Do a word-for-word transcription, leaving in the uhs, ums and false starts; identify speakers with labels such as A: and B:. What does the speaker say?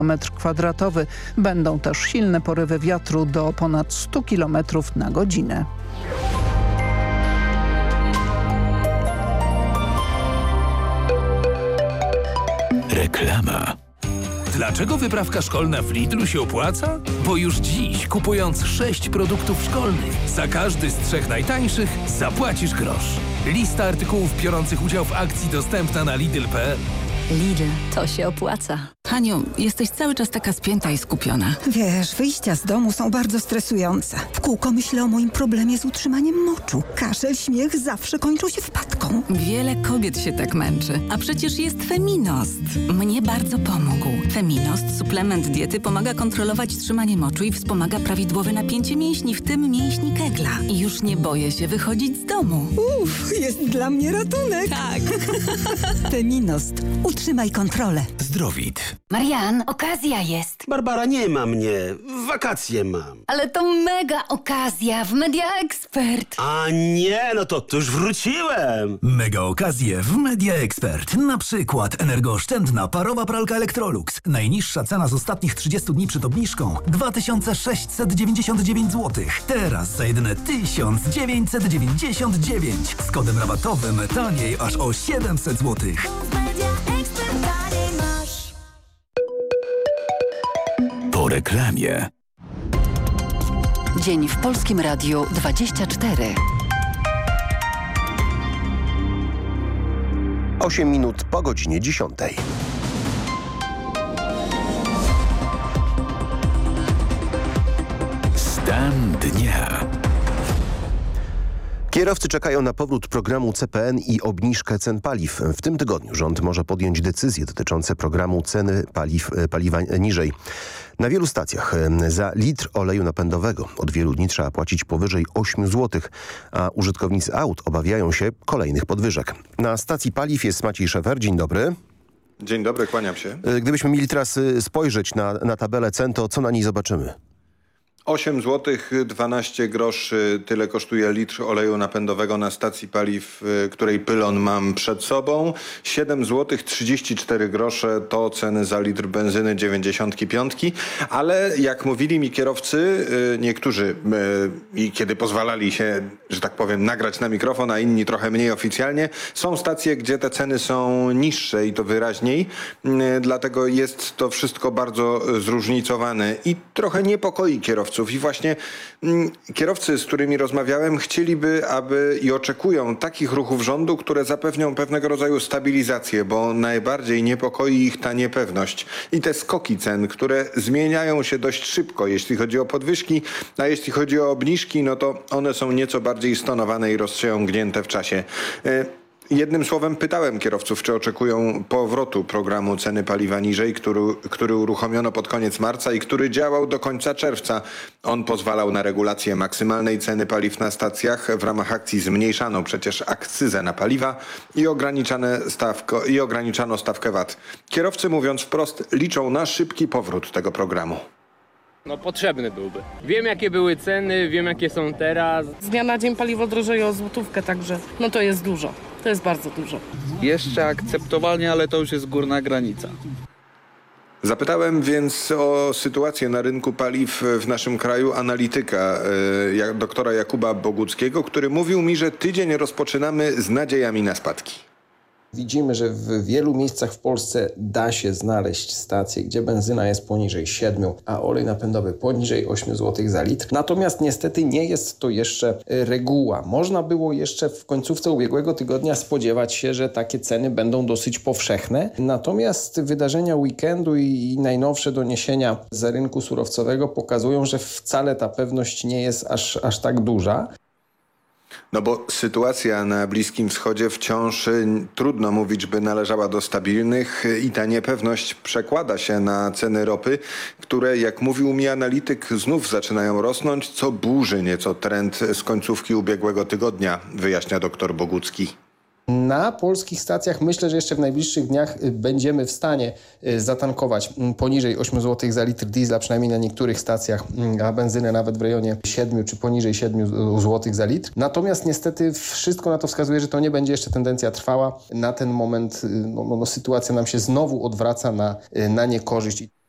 A: metr kwadratowy. Będą też silne porywy wiatru do ponad stu kilometrów na godzinę.
B: Reklama. Dlaczego wyprawka szkolna w Lidlu się opłaca? Bo już dziś, kupując sześć produktów szkolnych, za każdy z trzech najtańszych zapłacisz grosz. Lista artykułów biorących udział w akcji dostępna na lidl kropka p l.
C: Lidl, to się opłaca.
D: Haniu, jesteś cały czas taka spięta i skupiona.
E: Wiesz, wyjścia z domu są bardzo stresujące. W kółko myślę o moim problemie z utrzymaniem moczu. Kaszel, śmiech zawsze kończą się wpadką.
D: Wiele kobiet się tak męczy, a przecież jest Feminost. Mnie bardzo pomógł. Feminost, suplement diety, pomaga kontrolować trzymanie moczu i wspomaga prawidłowe napięcie mięśni, w tym mięśni kegla. I już nie boję się wychodzić z domu.
E: Uff, jest dla mnie ratunek.
D: Tak.
E: Feminost. Utrzymaj kontrolę.
B: Zdrowit.
C: Marian, okazja jest.
F: Barbara, nie ma mnie. Wakacje mam.
C: Ale to mega okazja w Media Expert.
F: A nie, no to, to już wróciłem.
B: Mega okazje w Media Expert. Na przykład energooszczędna parowa pralka Electrolux. Najniższa cena z ostatnich trzydziestu dni przed obniżką dwa tysiące sześćset dziewięćdziesiąt dziewięć złotych. Teraz za jedyne tysiąc dziewięćset dziewięćdziesiąt dziewięć. Z kodem rabatowym taniej aż o siedemset złotych. Po reklamie.
G: Dzień w Polskim Radiu dwadzieścia cztery.
H: osiem minut po godzinie dziesiątej.
B: Stan dnia.
H: Kierowcy czekają na powrót programu C P N i obniżkę cen paliw. W tym tygodniu rząd może podjąć decyzje dotyczące programu ceny paliw, paliwa niżej. Na wielu stacjach za litr oleju napędowego od wielu dni trzeba płacić powyżej ośmiu złotych, a użytkownicy aut obawiają się kolejnych podwyżek. Na stacji paliw jest Maciej Szefer. Dzień dobry.
I: Dzień dobry, kłaniam się.
H: Gdybyśmy mieli teraz spojrzeć na, na tabelę cen, to co na niej zobaczymy?
I: osiem złotych dwanaście groszy, tyle kosztuje litr oleju napędowego na stacji paliw, której pylon mam przed sobą. siedem złotych trzydzieści cztery grosze to ceny za litr benzyny dziewięćdziesiątki piątki, ale jak mówili mi kierowcy, niektórzy i kiedy pozwalali się, że tak powiem, nagrać na mikrofon, a inni trochę mniej oficjalnie, są stacje, gdzie te ceny są niższe i to wyraźniej, dlatego jest to wszystko bardzo zróżnicowane i trochę niepokoi kierowców. I właśnie mm, kierowcy, z którymi rozmawiałem, chcieliby, aby i oczekują takich ruchów rządu, które zapewnią pewnego rodzaju stabilizację, bo najbardziej niepokoi ich ta niepewność i te skoki cen, które zmieniają się dość szybko, jeśli chodzi o podwyżki, a jeśli chodzi o obniżki, no to one są nieco bardziej stonowane i rozciągnięte w czasie. Y Jednym słowem pytałem kierowców, czy oczekują powrotu programu ceny paliwa niżej, który, który uruchomiono pod koniec marca i który działał do końca czerwca. On pozwalał na regulację maksymalnej ceny paliw na stacjach. W ramach akcji zmniejszano przecież akcyzę na paliwa i, ograniczane stawko, i ograniczano stawkę V A T. Kierowcy, mówiąc wprost, liczą na szybki powrót tego programu.
J: No potrzebny byłby. Wiem, jakie były ceny, wiem, jakie są teraz.
K: Z dnia na dzień paliwo drożeje o złotówkę, także no to jest dużo. To jest bardzo dużo.
L: Jeszcze akceptowalnie, ale to już jest górna granica.
I: Zapytałem więc o sytuację na rynku paliw w naszym kraju analityka, y, doktora Jakuba Boguckiego, który mówił mi, że tydzień rozpoczynamy z nadziejami na spadki.
M: Widzimy, że w wielu miejscach w Polsce da się znaleźć stacje, gdzie benzyna jest poniżej siedmiu, a olej napędowy poniżej ośmiu złotych za litr. Natomiast niestety nie jest to jeszcze reguła. Można było jeszcze w końcówce ubiegłego tygodnia spodziewać się, że takie ceny będą dosyć powszechne. Natomiast wydarzenia weekendu i najnowsze doniesienia z rynku surowcowego pokazują, że wcale ta pewność nie jest aż, aż tak duża.
I: No bo sytuacja na Bliskim Wschodzie wciąż trudno mówić, by należała do stabilnych i ta niepewność przekłada się na ceny ropy, które, jak mówił mi analityk, znów zaczynają rosnąć, co burzy nieco trend z końcówki ubiegłego tygodnia, wyjaśnia doktor Bogucki.
M: Na polskich stacjach myślę, że jeszcze w najbliższych dniach będziemy w stanie zatankować poniżej ośmiu złotych za litr diesla, przynajmniej na niektórych stacjach, a benzynę nawet w rejonie siedmiu czy poniżej siedmiu złotych za litr. Natomiast niestety wszystko na to wskazuje, że to nie będzie jeszcze tendencja trwała. Na ten moment no, no, sytuacja nam się znowu odwraca na, na niekorzyść.